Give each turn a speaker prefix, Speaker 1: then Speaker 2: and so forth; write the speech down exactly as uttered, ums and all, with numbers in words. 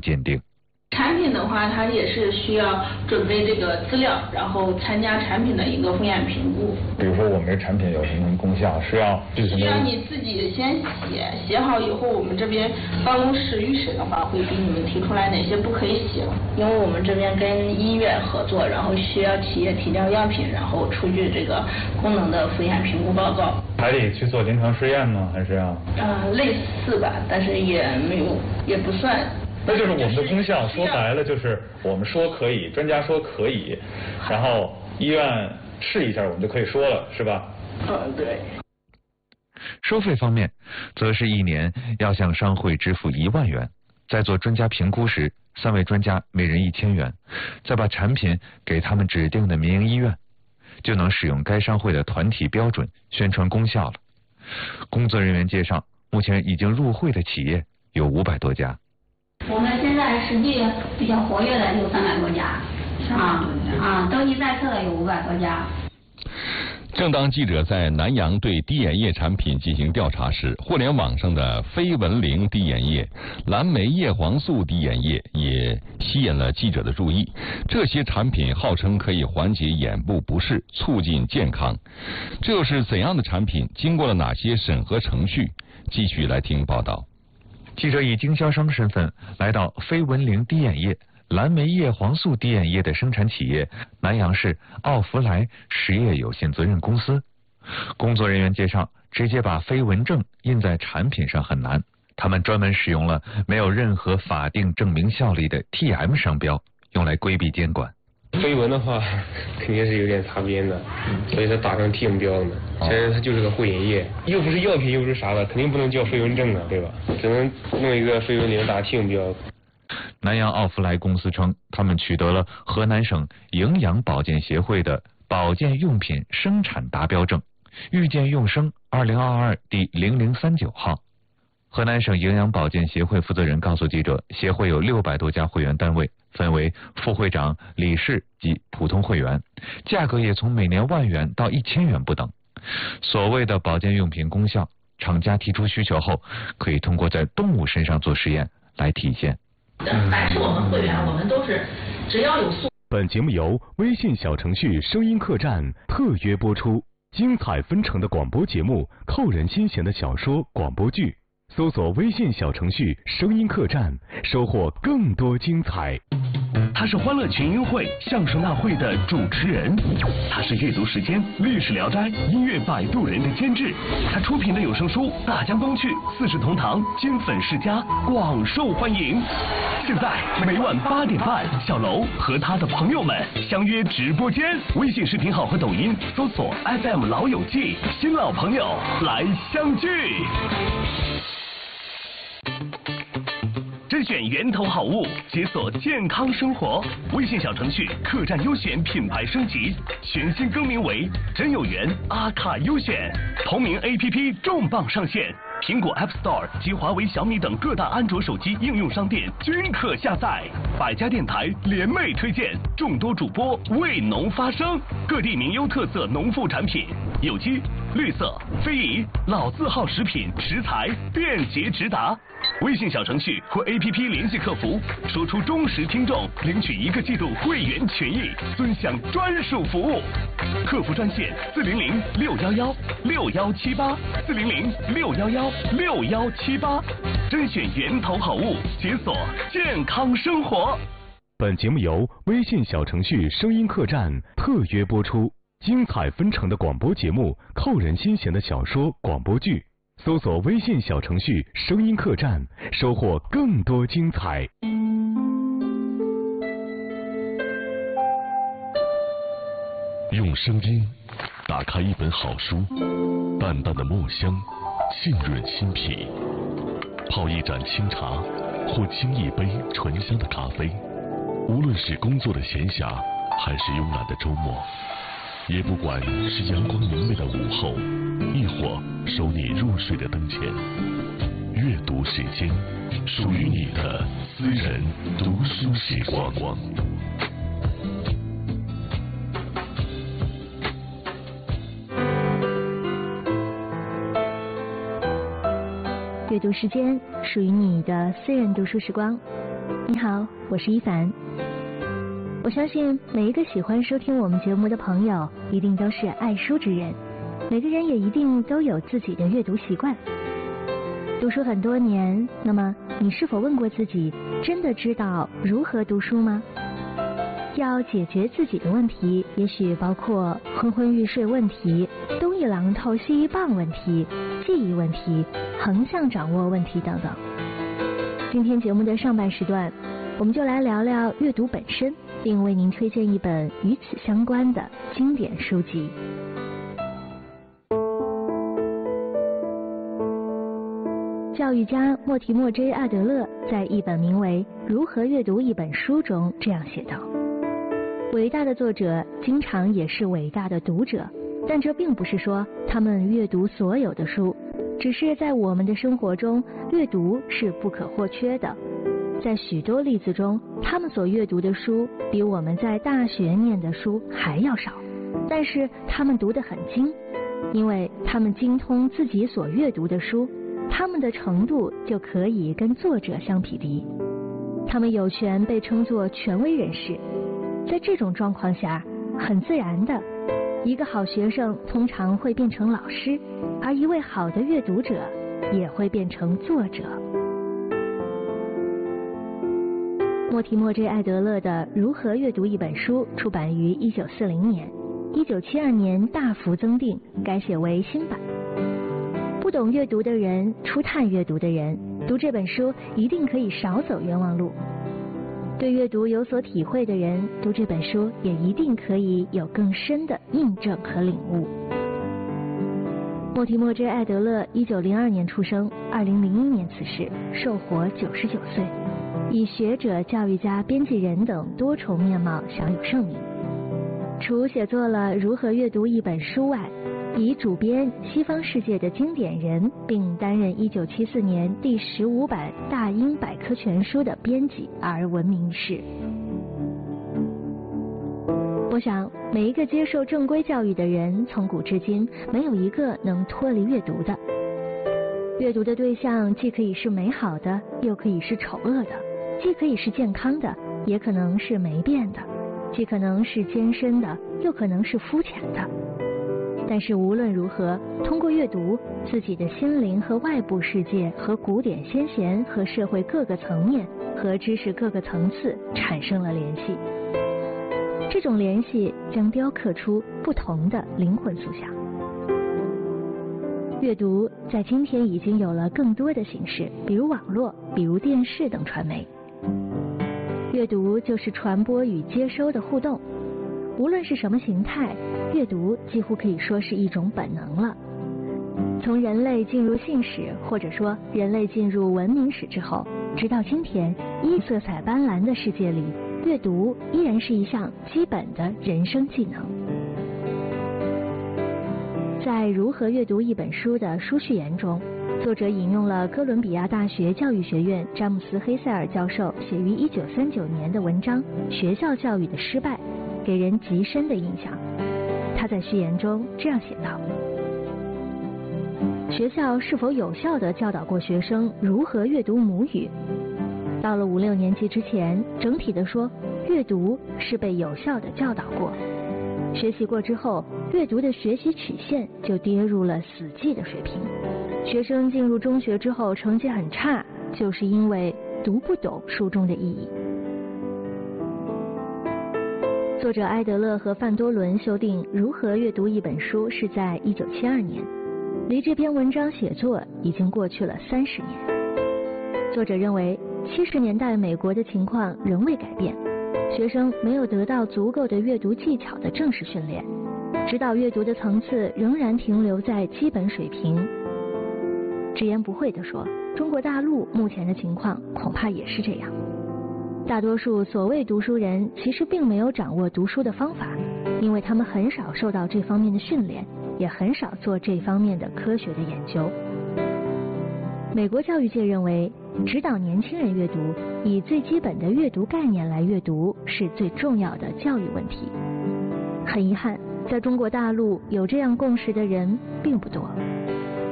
Speaker 1: 鉴定。
Speaker 2: 产品的话，它也是需要准备这个资料，然后参加产品的一个风险评估。
Speaker 3: 比如说我们这产品有什么功效，是要
Speaker 2: 需要你自己先写，写好以后，我们这边办公室预审的话，会给你们提出来哪些不可以写。因为我们这边跟医院合作，然后需要企业提交样品，然后出具这个功能的风险评估报告。
Speaker 3: 还得去做临床试验吗？还是要？
Speaker 2: 呃，类似吧，但是也没有，也不算。
Speaker 3: 那就是我们的功效，说白了就是我们说可以，专家说可以，然后医院试一下，我们就可以说了，是吧？
Speaker 2: 嗯，对。
Speaker 1: 收费方面，则是一年要向商会支付一万元，在做专家评估时，三位专家每人一千元，再把产品给他们指定的民营医院，就能使用该商会的团体标准宣传功效了。工作人员介绍，目前已经入会的企业有五百多家。
Speaker 4: 我们现在实际比较活跃的有三百多家，啊啊，登记在册的有五百多家。
Speaker 5: 正当记者在南阳对滴眼液产品进行调查时，互联网上的非文灵滴眼液、蓝莓叶黄素滴眼液也吸引了记者的注意。这些产品号称可以缓解眼部不适，促进健康。这又是怎样的产品？经过了哪些审核程序？继续来听报道。
Speaker 1: 记者以经销商身份来到非文灵滴眼液、蓝莓叶黄素滴眼液的生产企业南阳市奥弗莱实业有限责任公司。工作人员介绍，直接把非文证印在产品上很难，他们专门使用了没有任何法定证明效力的 T M 商标，用来规避监管。
Speaker 6: 非文的话肯定是有点擦边的，所以它打上 T M 标了嘛。其实它就是个护眼液，又不是药品又不是啥的，肯定不能叫非文证啊，对吧？只能弄一个非文灵打 T M 标。
Speaker 1: 南阳奥弗莱公司称，他们取得了河南省营养保健协会的保健用品生产达标证，遇见用生二零二二第零零三九号。河南省营养保健协会负责人告诉记者，协会有六百多家会员单位，分为副会长、理事及普通会员，价格也从每年万元到一千元不等。所谓的保健用品功效，厂家提出需求后，可以通过在动物身上做实验来体现。
Speaker 2: 凡是我们会员，我们都是只要有素。
Speaker 7: 本节目由微信小程序声音客栈特约播出，精彩纷呈的广播节目，扣人心弦的小说广播剧。搜索微信小程序声音客栈，收获更多精彩。
Speaker 8: 他是欢乐群英会相声大会的主持人，他是阅读时间历史聊斋音乐摆渡人的监制，他出品的有声书《大江东去》《四世同堂》金粉世家广受欢迎。现在每晚八点半，小楼和他的朋友们相约直播间，微信视频号和抖音搜索 F M 老友记，新老朋友来相聚。甄选源头好物，解锁健康生活。微信小程序客栈优选品牌升级，全新更名为真有缘阿卡优选，同名 A P P 重磅上线，苹果 App Store 及华为、小米等各大安卓手机应用商店均可下载。百家电台联袂推荐，众多主播为农发声，各地名优特色农副产品，有机、绿色、非遗、老字号食品食材便捷直达。微信小程序或 A P P 联系客服，说出忠实听众，领取一个季度会员权益，尊享专属服务。客服专线四零零六幺幺六幺七八四零零六幺幺六幺七八，甄选源头好物，解锁健康生活。
Speaker 7: 本节目由微信小程序声音客栈特约播出，精彩纷呈的广播节目，扣人心弦的小说广播剧。搜索微信小程序声音客栈，收获更多精彩。
Speaker 9: 用声音打开一本好书，淡淡的墨香浸润心脾，泡一盏清茶或沏一杯醇香的咖啡，无论是工作的闲暇还是慵懒的周末，也不管是阳光明媚的午后，亦或守你入睡的灯前，阅读时间，属于你的私人读书时光。
Speaker 10: 阅读时间，属于你的私人读书时光。 你好，我是一凡。我相信每一个喜欢收听我们节目的朋友，一定都是爱书之人。每个人也一定都有自己的阅读习惯。读书很多年，那么你是否问过自己，真的知道如何读书吗？要解决自己的问题，也许包括昏昏欲睡问题、东一榔头西一棒问题、记忆问题、横向掌握问题等等。今天节目的上半时段，我们就来聊聊阅读本身，并为您推荐一本与此相关的经典书籍。教育家莫提莫 J 艾德勒在一本名为《如何阅读一本书》中这样写道：伟大的作者经常也是伟大的读者，但这并不是说他们阅读所有的书，只是在我们的生活中，阅读是不可或缺的。在许多例子中，他们所阅读的书比我们在大学念的书还要少，但是他们读得很精，因为他们精通自己所阅读的书，他们的程度就可以跟作者相匹敌，他们有权被称作权威人士。在这种状况下，很自然的，一个好学生通常会变成老师，而一位好的阅读者也会变成作者。莫提莫 J 艾德勒的《如何阅读一本书》出版于一九四零年，一九七二年大幅增订，改写为新版。不懂阅读的人，初探阅读的人，读这本书一定可以少走冤枉路。对阅读有所体会的人，读这本书也一定可以有更深的印证和领悟。莫提莫 J 艾德勒一九零二年出生，二零零一年辞世，寿活九十九岁，以学者、教育家、编辑人等多重面貌享有盛名。除写作了《如何阅读一本书》外，以主编《西方世界的经典人》，并担任一九七四年第十五版大英百科全书的编辑而闻名于世。我想，每一个接受正规教育的人，从古至今没有一个能脱离阅读的。阅读的对象既可以是美好的，又可以是丑恶的；既可以是健康的，也可能是没变的；既可能是艰深的，又可能是肤浅的。但是无论如何，通过阅读，自己的心灵和外部世界和古典先贤和社会各个层面和知识各个层次产生了联系。这种联系将雕刻出不同的灵魂塑像。阅读在今天已经有了更多的形式，比如网络，比如电视等传媒。阅读就是传播与接收的互动。无论是什么形态，阅读几乎可以说是一种本能了。从人类进入信史，或者说人类进入文明史之后，直到今天，依色彩斑斓的世界里，阅读依然是一项基本的人生技能。在《如何阅读一本书》的书序言中，作者引用了哥伦比亚大学教育学院詹姆斯·黑塞尔教授写于一九三九年的文章《学校教育的失败》，给人极深的印象。他在序言中这样写道：学校是否有效地教导过学生如何阅读母语？到了五六年级之前，整体的说，阅读是被有效地教导过。学习过之后，阅读的学习曲线就跌入了死寂的水平。学生进入中学之后成绩很差，就是因为读不懂书中的意义。作者埃德勒和范多伦修订《如何阅读一本书》是在一九七二年，离这篇文章写作已经过去了三十年。作者认为，七十年代美国的情况仍未改变，学生没有得到足够的阅读技巧的正式训练，指导阅读的层次仍然停留在基本水平。直言不讳地说，中国大陆目前的情况恐怕也是这样。大多数所谓读书人其实并没有掌握读书的方法，因为他们很少受到这方面的训练，也很少做这方面的科学的研究。美国教育界认为，指导年轻人阅读，以最基本的阅读概念来阅读，是最重要的教育问题。很遗憾，在中国大陆有这样共识的人并不多。